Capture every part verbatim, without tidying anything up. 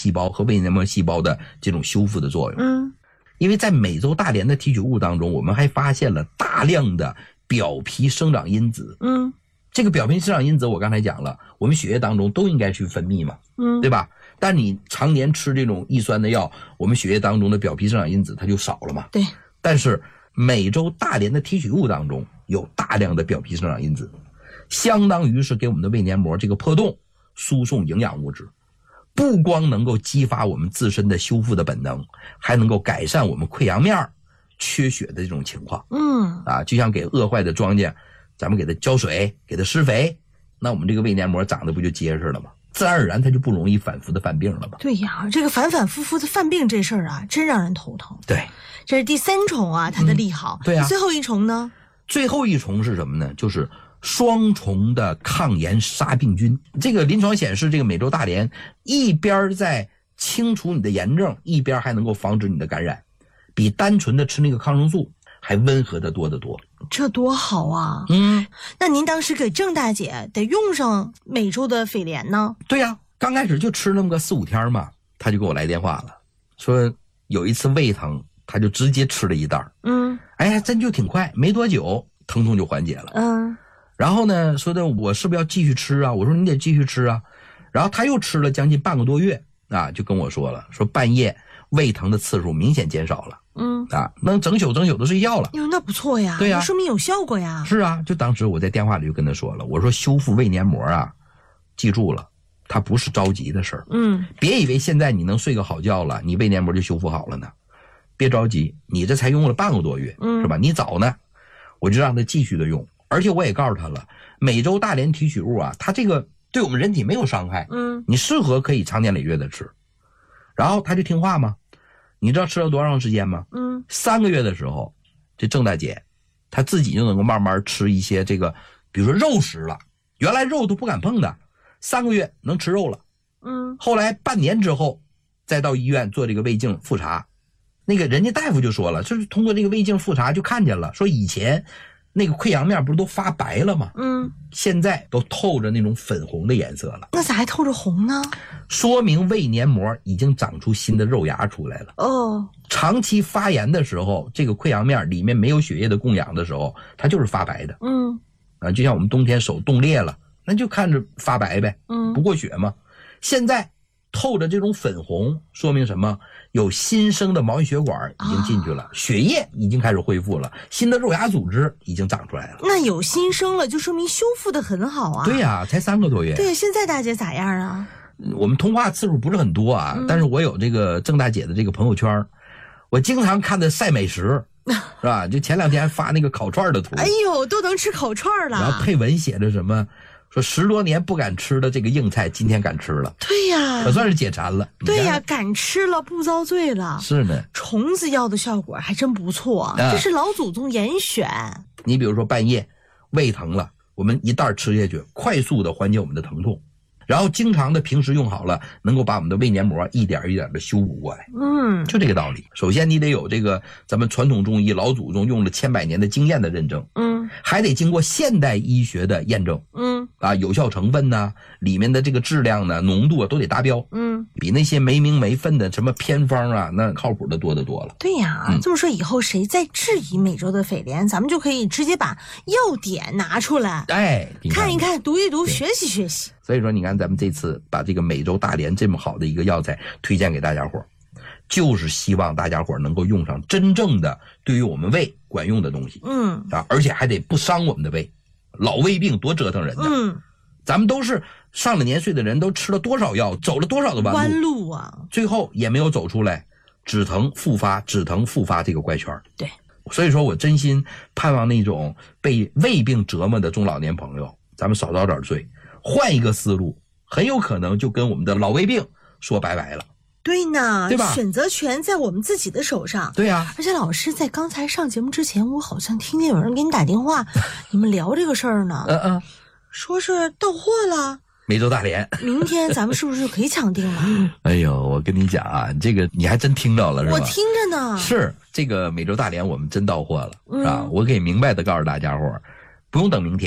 细胞和胃黏膜细胞的这种修复的作用。 嗯， 因为在美洲大莲的提取物当中，我们还发现了大量的表皮生长因子。 嗯， 这个表皮生长因子我刚才讲了，我们血液当中都应该去分泌嘛， 嗯， 对吧？但你常年吃这种抑酸的药，我们血液当中的表皮生长因子它就少了嘛。 对。 但是美洲大莲的提取物当中有大量的表皮生长因子，相当于是给我们的胃黏膜这个破洞输送营养物质，不光能够激发我们自身的修复的本能，还能够改善我们溃疡面缺血的这种情况。 嗯， 啊，就像给饿坏的庄稼，咱们给它浇水，给它施肥，那我们这个胃黏膜长得不就结实了吗？自然而然它就不容易反复的犯病了嘛。 对呀，这个反反复复的犯病这事儿啊，真让人头疼。 对， 这是第三重啊，它的利好。 嗯、对啊。 最后一重呢？ 最后一重是什么呢？就是双重的抗炎杀病菌。这个临床显示，这个美洲大莲一边在清除你的炎症，一边还能够防止你的感染，比单纯的吃那个抗生素还温和的多得多。 这多好啊！ 嗯， 那您当时给郑大姐得用上美洲的斐莲呢？ 对呀、啊，刚开始就吃那么个四五天嘛，她就给我来电话了，说有一次胃疼，她就直接吃了一袋。 嗯， 哎呀，真就挺快，没多久疼痛就缓解了。 嗯， 然后呢，说的我是不是要继续吃啊？我说你得继续吃啊。然后她又吃了将近半个多月啊，就跟我说了，说半夜胃疼的次数明显减少了。 嗯啊，能整宿整宿的睡觉了。 哟，那不错呀。 对呀， 说明有效果呀。 是啊，就当时我在电话里就跟他说了，我说修复胃黏膜啊，记住了，它不是着急的事儿。 嗯， 别以为现在你能睡个好觉了，你胃黏膜就修复好了呢。别着急，你这才用了半个多月， 嗯， 是吧？你早呢，我就让他继续的用，而且我也告诉他了，美洲大莲提取物啊，它这个对我们人体没有伤害， 嗯， 你适合可以长年累月的吃。然后他就听话吗？你知道吃了多长时间吗？ 嗯， 三个月的时候，这郑大姐她自己就能够慢慢吃一些这个，比如说肉食了，原来肉都不敢碰的，三个月能吃肉了。 嗯， 后来半年之后，再到医院做这个胃镜复查，那个人家大夫就说了，就是通过这个胃镜复查就看见了，说以前那个溃疡面不是都发白了吗？ 嗯， 现在都透着那种粉红的颜色了。 那咋还透着红呢？ 说明胃黏膜已经长出新的肉芽出来了。 哦， 长期发炎的时候，这个溃疡面里面没有血液的供养的时候，它就是发白的。 嗯， 啊，就像我们冬天手冻裂了，那就看着发白呗， 嗯， 不过血嘛。现在透着这种粉红，说明什么？有新生的毛细血管已经进去了，啊、血液已经开始恢复了，新的肉芽组织已经长出来了。 那有新生了，就说明修复的很好啊。 对呀、啊，才三个多月。 对，现在大姐咋样啊？ 我们通话次数不是很多啊，嗯、但是我有这个郑大姐的这个朋友圈，我经常看她晒美食，是吧？就前两天还发那个烤串的图。 哎呦，都能吃烤串了。 然后配文写着什么？说十多年不敢吃的这个硬菜，今天敢吃了。 对呀， 可算是解馋了。 对呀，敢吃了，不遭罪了。 是呢， 虫子药的效果还真不错，啊、这是老祖宗严选。 你比如说半夜胃疼了，我们一袋吃下去，快速的缓解我们的疼痛。然后经常的平时用好了，能够把我们的胃黏膜一点一点的修补过来。 嗯， 就这个道理。首先你得有这个咱们传统中医老祖宗用了千百年的经验的认证。 嗯， 还得经过现代医学的验证。 嗯， 啊，有效成分呢，里面的这个质量呢，浓度啊都得达标。 嗯， 比那些没名没分的什么偏方啊，那靠谱的多得多了。 对呀、嗯，这么说以后谁再质疑美洲的斐莲，咱们就可以直接把要点拿出来， 哎， 看一看，读一读，学习学习。 所以说，你看咱们这次把这个美洲大莲这么好的一个药材推荐给大家伙，就是希望大家伙能够用上真正的对于我们胃管用的东西。 嗯， 啊，而且还得不伤我们的胃。老胃病多折腾人呢。 嗯， 咱们都是上了年岁的人，都吃了多少药，走了多少的弯路， 弯路啊， 最后也没有走出来，止疼复发，止疼复发这个怪圈。 对， 所以说我真心盼望那种被胃病折磨的中老年朋友，咱们少遭点罪。换一个思路，很有可能就跟我们的老胃病说拜拜了。 对呢， 对吧？ 选择权在我们自己的手上。 对呀、啊， 而且老师在刚才上节目之前，我好像听见有人给你打电话，你们聊这个事儿呢。 嗯嗯， 说是到货了。 美洲大莲， 明天咱们是不是可以抢定了？ 哎呦，我跟你讲啊，这个你还真听着了是吧？ 我听着呢。 是这个美洲大莲，我们真到货了， 嗯、 是吧？我可以明白的告诉大家伙，不用等明天。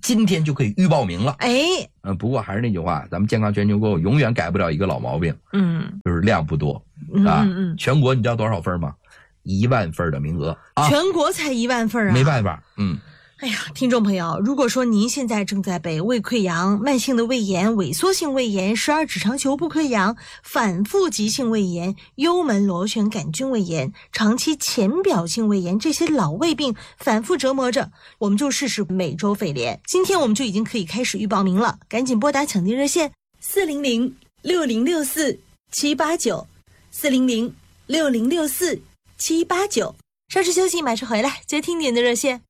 今天就可以预报名了。 哎， 嗯，不过还是那句话，咱们健康全球购永远改不了一个老毛病， 嗯， 就是量不多啊。嗯嗯，全国你知道多少份吗？一万份的名额啊， 全国才一万份啊， 没办法，嗯。 哎呀，听众朋友，如果说您现在正在被胃溃疡、慢性的胃炎、萎缩性胃炎、十二指肠球部溃疡、反复急性胃炎、幽门螺旋杆菌胃炎、长期浅表性胃炎这些老胃病反复折磨着，我们就试试美洲肺炎。今天我们就已经可以开始预报名了，赶紧拨打抢订热线四零零六零六四七八九四零零六零六四七八九。稍事休息，马上回来接听您的热线。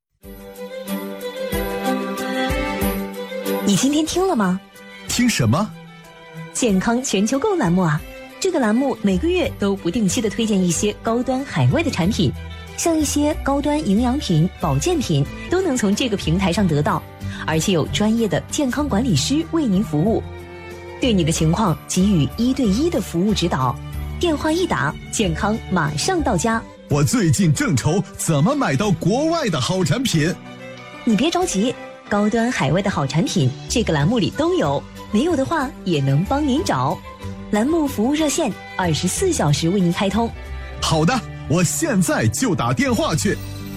你今天听了吗？ 听什么？ 健康全球购栏目啊！这个栏目每个月都不定期的推荐一些高端海外的产品，像一些高端营养品、保健品都能从这个平台上得到，而且有专业的健康管理师为您服务，对你的情况给予一对一的服务指导。电话一打，健康马上到家。 我最近正愁怎么买到国外的好产品。 你别着急，高端海外的好产品这个栏目里都有，没有的话也能帮您找。栏目服务热线二十四小时为您开通。 好的，我现在就打电话去。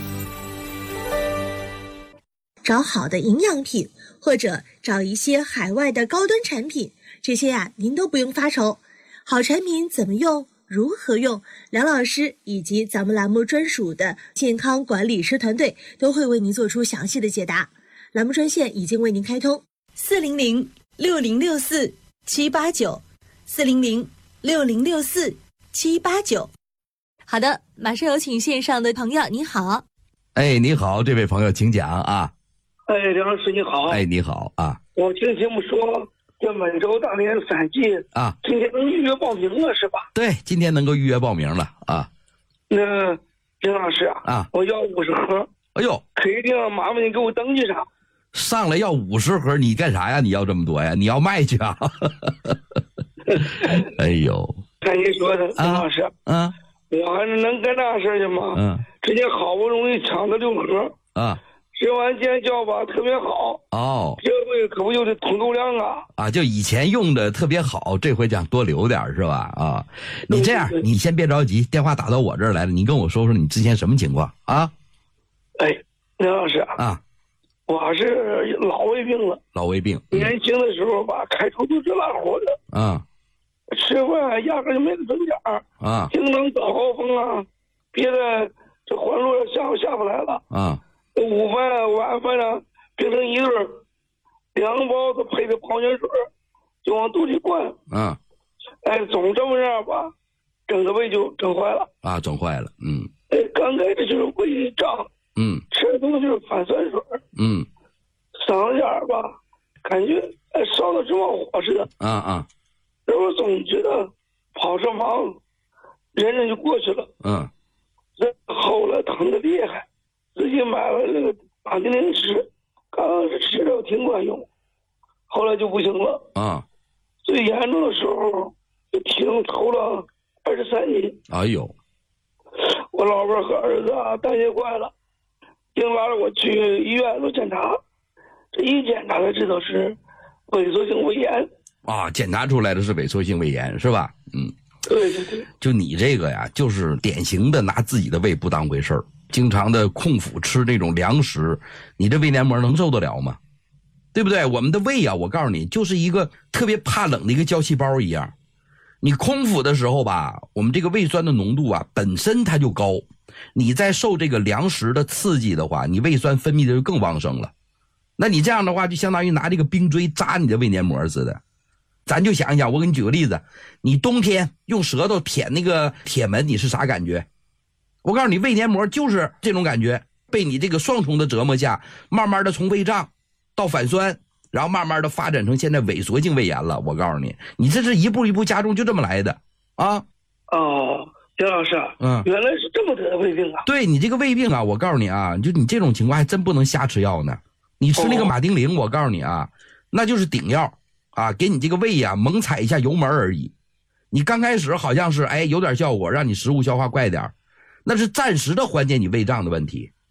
找好的营养品，或者找一些海外的高端产品，这些呀、啊、您都不用发愁。好产品怎么用，如何用，梁老师以及咱们栏目专属的健康管理师团队都会为您做出详细的解答。栏目专线已经为您开通四零零六零六四七八九四零零六零六四七八九。好的，马上有请线上的朋友，你好。 哎，你好，这位朋友请讲啊。 哎，梁老师你好。 哎，你好啊。 我听节目说这美洲大连三季啊， 今天能预约报名了是吧？ 对，今天能够预约报名了啊。 那梁老师啊， 啊我要五十盒。 哎呦， 可一定麻烦你给我登记上。 上来要五十盒，你干啥呀？你要这么多呀？你要卖去啊？哎呦， 看你说的，梁老师， 嗯、啊， 我还是能干大事去吗？ 嗯， 之前好不容易抢的六盒啊， 吃完见效吧，特别好。 哦， 这回可不就得通够量啊！ 啊，就以前用的特别好，这回想多留点是吧？啊，你这样，你先别着急，电话打到我这儿来了，你跟我说说你之前什么情况啊？ 哎，梁老师啊。 我是老胃病了， 老胃病。 嗯、年轻的时候吧，开出租车拉活的， 啊， 吃饭压根就没得准点儿， 啊， 经常早高峰啊，憋的这环路上下下不来了，啊，午饭晚饭啊，变成一顿，两个包子配的矿泉水，就往肚里灌， 啊， 哎，总这么样吧，整个胃就整坏了， 啊，整坏了，嗯， 哎，刚开始就是胃一胀。 嗯， 吃的东西就是反酸水， 嗯， 嗓子眼儿吧，感觉哎烧的直冒火似的， 啊啊， 然后总觉得跑车房忍忍就过去了， 嗯， 这后来疼的厉害，自己买了那个打定灵吃，刚开始吃着挺管用，后来就不行了， 啊， 最严重的时候就体重抽了二十三斤， 哎呦， 我老婆和儿子啊担心坏了。硬拉着我去医院做检查，这一检查才知道是萎缩性胃炎啊，检查出来的是萎缩性胃炎是吧？嗯， 对对对， 就你这个呀，就是典型的拿自己的胃不当回事儿，经常的空腹吃这种粮食，你这胃黏膜能受得了吗？对不对？我们的胃啊，我告诉你，就是一个特别怕冷的一个胶细胞一样，你空腹的时候吧，我们这个胃酸的浓度啊，本身它就高。你在受这个粮食的刺激的话，你胃酸分泌的就更旺盛了。那你这样的话，就相当于拿这个冰锥扎你的胃黏膜似的。咱就想一想，我给你举个例子，你冬天用舌头舔那个铁门，你是啥感觉？我告诉你，胃黏膜就是这种感觉，被你这个双重的折磨下，慢慢的从胃胀到反酸，然后慢慢的发展成现在萎缩性胃炎了。我告诉你，你这是一步一步加重，就这么来的啊。 哦。姜老师， 嗯， 原来是这么得的胃病啊！ 对，你这个胃病啊，我告诉你啊，就你这种情况还真不能瞎吃药呢。你吃那个马丁啉，我告诉你啊，那就是顶药啊，给你这个胃呀猛踩一下油门而已。你刚开始好像是哎有点效果，让你食物消化快点，那是暂时的缓解你胃胀的问题。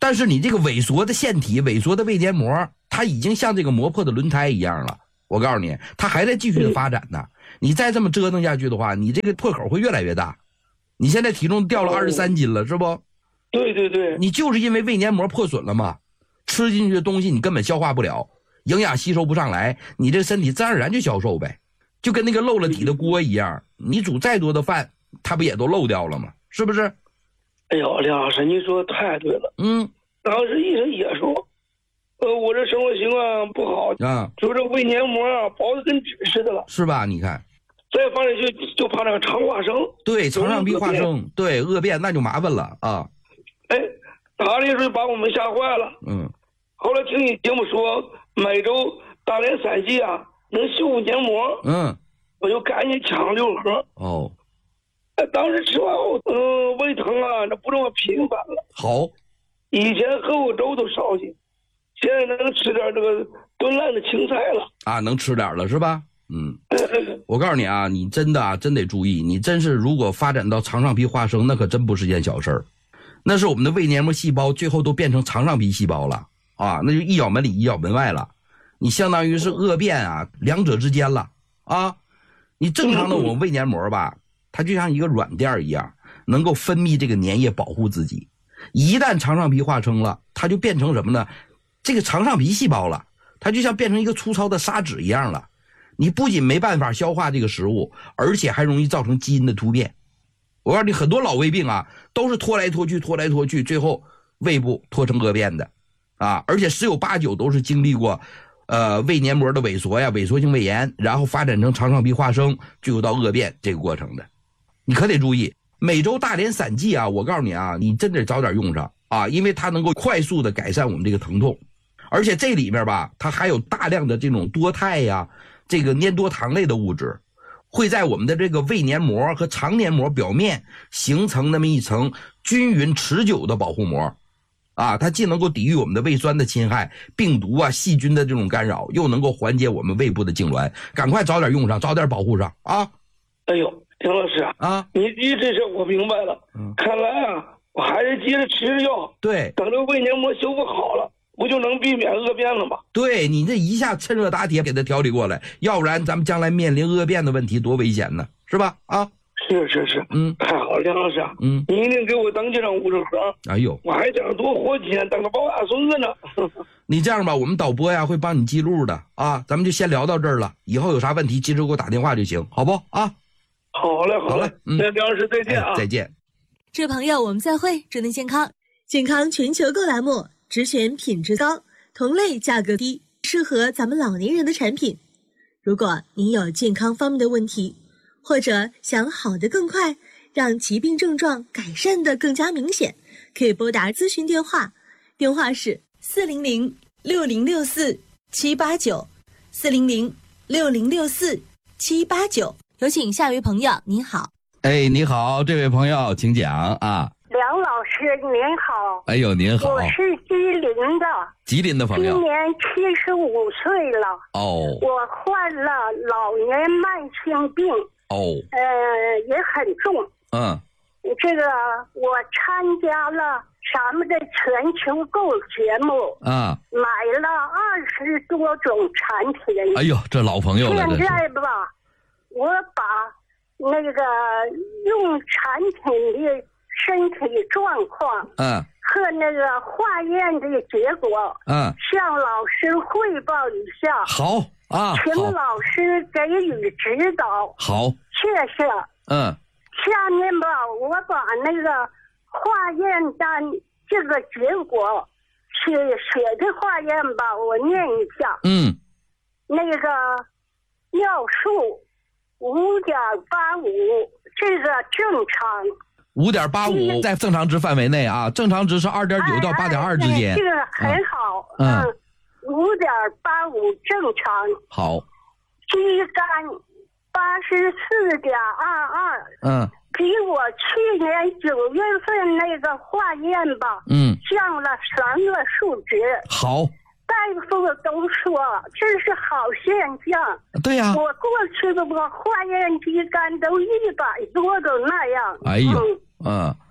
但是你这个萎缩的腺体、萎缩的胃黏膜，它已经像这个磨破的轮胎一样了。我告诉你，它还在继续的发展呢。你再这么折腾下去的话，你这个破口会越来越大。你现在体重掉了二十三斤了，是不？ 对对对， 你就是因为胃黏膜破损了嘛，吃进去的东西你根本消化不了，营养吸收不上来，你这身体自然而然就消瘦呗，就跟那个漏了底的锅一样，你煮再多的饭，它不也都漏掉了吗？是不是？ 哎呦，梁老师，你说的太对了。 嗯， 当时医生也说，呃，我这生活习惯不好啊， 就这胃黏膜啊薄的跟纸似的了， 是吧？你看， 再放进去就怕那个肠化生， 对，肠上壁化生，对，恶变那就麻烦了啊。 哎，打的时候把我们吓坏了。 嗯， 后来听你节目说每周大连三剂啊能修复黏膜， 嗯， 我就赶紧抢六盒。 哦。 当时吃完后，嗯、呃，胃疼啊，那不这么频繁了。 好， 以前喝过粥都烧心，现在能吃点这个炖烂的青菜了啊，能吃点了是吧？嗯，我告诉你啊，你真的啊，真得注意，你真是如果发展到肠上皮化生，那可真不是件小事儿，那是我们的胃黏膜细胞最后都变成肠上皮细胞了啊，那就一咬门里一咬门外了，你相当于是恶变啊，两者之间了啊。你正常的我们胃黏膜吧。它就像一个软垫一样，能够分泌这个粘液保护自己。一旦肠上皮化生了，它就变成什么呢？这个肠上皮细胞了，它就像变成一个粗糙的砂纸一样了。你不仅没办法消化这个食物，而且还容易造成基因的突变。我告诉你，很多老胃病啊，都是拖来拖去，拖来拖去，最后胃部拖成恶变的，啊，而且十有八九都是经历过。呃，胃黏膜的萎缩呀，萎缩性胃炎，然后发展成肠上皮化生，最后到恶变这个过程的。你可得注意，每周大连散剂啊，我告诉你啊，你真得早点用上啊，因为它能够快速的改善我们这个疼痛，而且这里面吧，它还有大量的这种多肽呀，这个粘多糖类的物质，会在我们的这个胃黏膜和肠黏膜表面形成那么一层均匀持久的保护膜。啊，它既能够抵御我们的胃酸的侵害、病毒啊、细菌的这种干扰，又能够缓解我们胃部的痉挛。赶快早点用上，早点保护上啊！ 哎呦，丁老师啊， 你你这事我明白了。嗯，看来啊，我还是接着吃着药。 对， 等这个胃黏膜修复好了，不就能避免恶变了吗？ 对，你这一下趁热打铁给它调理过来，要不然咱们将来面临恶变的问题多危险呢，是吧？啊。 是是是， 嗯， 太好了，梁老师， 嗯， 你一定给我登记上五十盒。 哎呦， 我还想多活几年，等着抱大孙子呢。 你这样吧，我们导播呀会帮你记录的啊，咱们就先聊到这儿了。以后有啥问题，及时给我打电话就行，好不啊？ 好嘞，好嘞，嗯，那梁老师再见啊、 哎，再见。 这位朋友，我们再会，祝您健康。健康全球购栏目只选品质高、同类价格低、适合咱们老年人的产品。如果您有健康方面的问题，或者想好得更快，让疾病症状改善得更加明显，可以拨打咨询电话，电话是四零零六零六四七八九，四零零六零六四七八九。有请下一位朋友，您好。 哎，你好，这位朋友，请讲啊。 梁老师您好。 哎呦，您好。 我是吉林的。 吉林的朋友。 今年七十五岁了。 哦。 我患了老年慢性病。 哦。 呃，也很重。 嗯。 这个我参加了咱们的全球购节目。 啊。 买了二十多种产品。 哎呦，这老朋友了。 现在吧，我把那个用产品的身体状况， 嗯， 和那个化验的结果， 嗯， 向老师汇报一下。 好啊， 请老师给予指导。 好， 谢谢。 嗯， 下面吧，我把那个化验单这个结果写写的化验吧，我念一下。 嗯， 那个尿数五点八五，这个正常。 五点八五在正常值范围内啊，正常值是二点九到八点二之间。 哎哎、这个很好。 嗯， 五点八五正常。 好。 肌酐八十四点二二。 嗯。 比我去年九月份那个化验吧， 嗯， 降了三个数值。 好。 大夫都说这是好现象。 对呀、啊， 我过去的我化验肌酐都一百多都那样。 哎呦，嗯，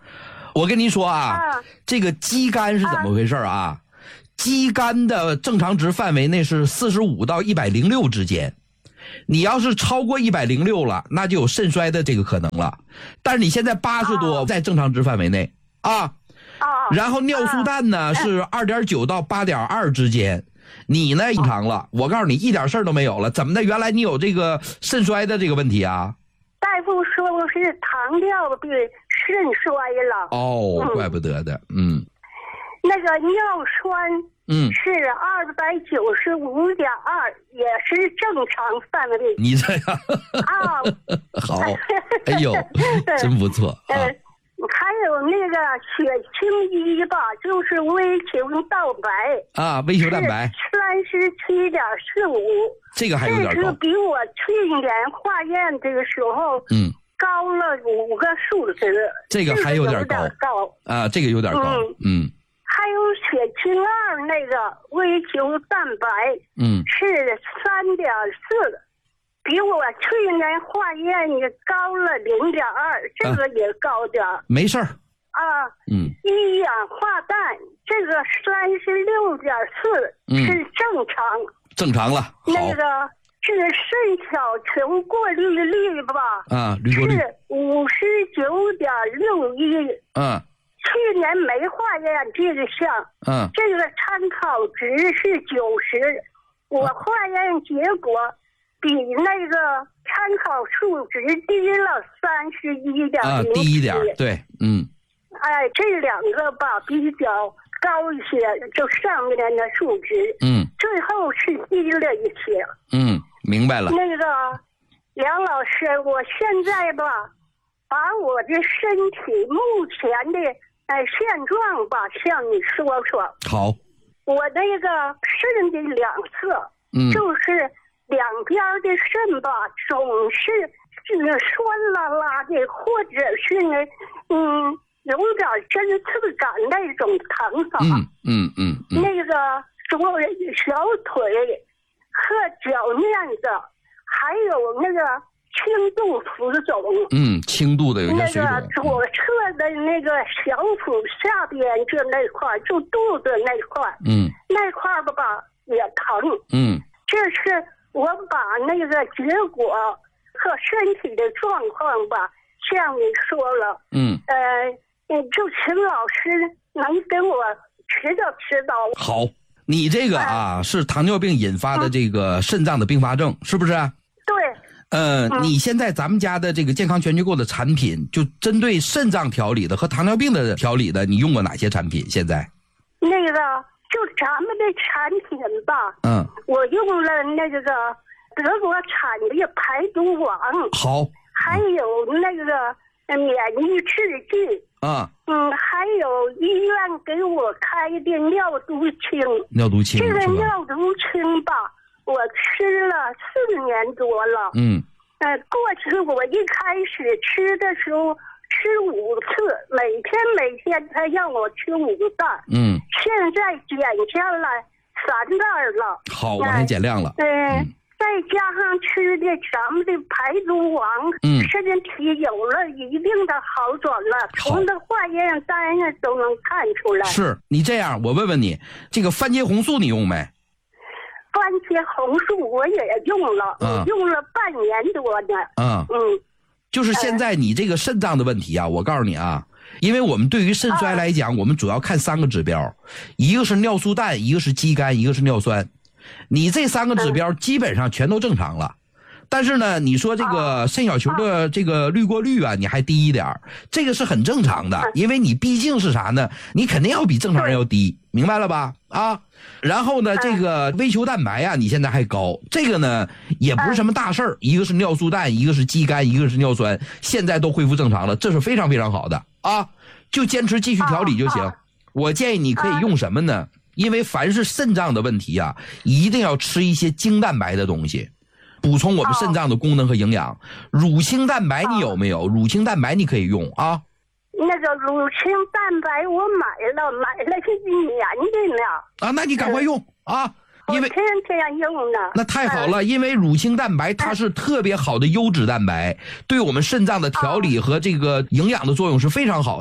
我跟您说啊， 啊这个肌酐是怎么回事啊？肌酐的正常值范围内是四十五到一百零六之间。你要是超过一百零六了，那就有肾衰的这个可能了。但是你现在八十多，在正常值范围内啊。然后尿素氮呢是二点九到八点二之间。你呢正常了，我告诉你一点事儿都没有了。怎么的？原来你有这个肾衰的这个问题啊？ 大夫说我是糖尿病肾衰了。 哦，怪不得的，嗯。 那个尿酸， 嗯， 是二百九十五点二，也是正常范围。 你这样啊， 好，哎呦，真不错啊。 呃还有那个血清一吧，就是微球蛋白啊，微球蛋白三十七点四五， 这个还有点高， 这是比我去年化验这个时候， 嗯， 高了五个数值， 这个还有点高， 高啊，这个有点高，嗯。嗯还有血清二那个微球蛋白， 嗯， 是三点四，比我去年化验也高了零点二，这个也高点儿。 没事儿。 啊， 嗯。 一氧化氮这个三十六点四是正常。 正常了。 那个是肾小球过滤率吧？ 啊，滤过率是五十九点六一。 嗯。 去年没化验这个项， 嗯， 这个参考值是九十，我化验结果比那个参考数值低了三十一点零啊，低一点，对，嗯， 哎，这两个吧比较高一些，就上面的数值， 嗯， 最后是低了一些， 嗯，明白了。 那个梁老师，我现在吧，把我的身体目前的。哎，现状吧，向你说说。 好， 我那个肾的两侧， 嗯， 就是两边的肾吧，总是是酸啦啦的，或者是呢，嗯，有点针刺感那种疼法。 嗯嗯嗯嗯。 那个左小腿和脚面子，还有那个。轻度浮肿， 嗯，轻度的有些水肿。 那个左侧的那个小腹下边这那块，就肚子那块， 嗯， 那块吧吧也疼， 嗯， 这是我把那个结果和身体的状况吧向你说了， 嗯， 呃，就请老师能给我指导指导。 好，你这个啊、哎、是糖尿病引发的这个肾脏的并发症，是不是？ 对。 呃、嗯，你现在咱们家的这个健康全结构的产品，就针对肾脏调理的和糖尿病的调理的，你用过哪些产品？现在？ 那个就咱们的产品吧， 嗯， 我用了那个德国产的排毒王， 好， 还有那个免疫制剂， 啊， 嗯，还有医院给我开的尿毒清， 尿毒清， 这个尿毒清吧。我吃了四年多了， 嗯， 呃，过去我一开始吃的时候吃五次，每天每天他让我吃五袋， 嗯， 现在减下来三袋了， 好，往下减量了， 呃、嗯，再加上吃的咱们的排毒王， 嗯， 身体有了一定的好转了，从这化验单上都能看出来。 是你这样，我问问你，这个番茄红素你用没？ 番茄红素我也用了， 嗯、 我用了半年多呢。 嗯嗯， 就是现在你这个肾脏的问题啊，我告诉你啊，因为我们对于肾衰来讲，啊、我们主要看三个指标，一个是尿素氮，一个是肌酐，一个是尿酸。你这三个指标基本上全都正常了，嗯、但是呢，你说这个肾小球的这个滤过率啊，你还低一点，这个是很正常的，因为你毕竟是啥呢？你肯定要比正常人要低，明白了吧？啊。然后呢，这个微球蛋白啊，你现在还高，这个呢也不是什么大事儿，一个是尿素氮，一个是肌酐，一个是尿酸，现在都恢复正常了，这是非常非常好的啊，就坚持继续调理就行。我建议你可以用什么呢？因为凡是肾脏的问题啊，一定要吃一些精蛋白的东西，补充我们肾脏的功能和营养。乳清蛋白你有没有？乳清蛋白你可以用啊。 那个乳清蛋白我买了，买了是一年的呢。 啊，那你赶快用、嗯、啊，因为天天用呢。 那太好了，嗯、因为乳清蛋白它是特别好的优质蛋白，嗯、对我们肾脏的调理和这个营养的作用是非常好的。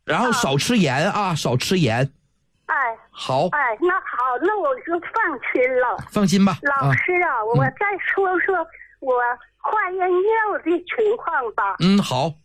然后少吃盐啊，少吃盐。 哎， 好。 哎，那好，那我就放心了。 放心吧。 老师啊，啊我再说说我化验尿的情况吧。 嗯，好。